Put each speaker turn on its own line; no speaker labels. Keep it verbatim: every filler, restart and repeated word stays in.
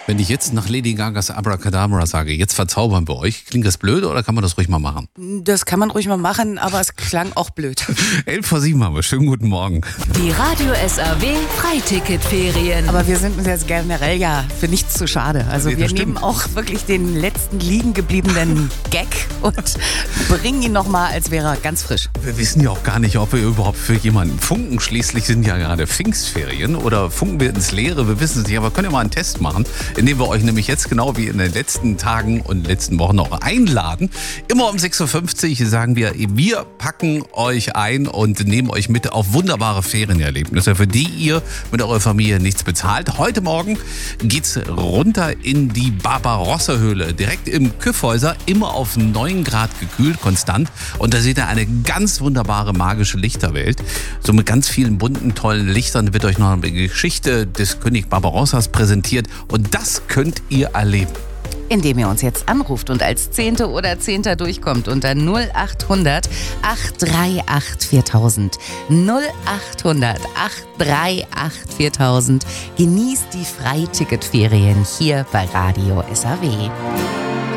Wenn ich jetzt nach Lady Gagas Abracadabra sage, jetzt verzaubern wir euch, klingt das blöd oder kann man das ruhig mal machen?
Das kann man ruhig mal machen, aber es klang auch blöd.
elf vor sieben haben wir. Schönen guten Morgen.
Die Radio S R W Freiticketferien.
Aber wir sind uns jetzt generell ja für nichts zu schade. Also
Nee,
wir
das
nehmen
stimmt.
auch wirklich den letzten liegen gebliebenen Gag und bringen ihn nochmal, als wäre er ganz frisch.
Wir wissen ja auch gar nicht, ob wir überhaupt für jemanden funken. Schließlich sind ja gerade Pfingstferien oder funken wir ins Leere. Wir wissen es nicht, aber wir können ja mal einen Test machen, indem wir euch nämlich jetzt genau wie in den letzten Tagen und letzten Wochen auch einladen. Immer um sechs Uhr fünfzig sagen wir, wir packen euch ein und nehmen euch mit auf wunderbare Ferienerlebnisse, für die ihr mit eurer Familie nichts bezahlt. Heute Morgen geht's runter in die Barbarossa-Höhle, direkt im Kyffhäuser, immer auf neun Grad gekühlt, konstant. Und da seht ihr eine ganz wunderbare magische Lichterwelt. So mit ganz vielen bunten, tollen Lichtern wird euch noch eine Geschichte des König Barbarossas präsentiert. Und das könnt ihr erleben.
Indem ihr uns jetzt anruft und als Zehnte oder Zehnter durchkommt unter null achthundert achthundertachtunddreißig viertausend. null achthundert achthundertachtunddreißig viertausend. Genießt die Freiticketferien hier bei Radio S R W.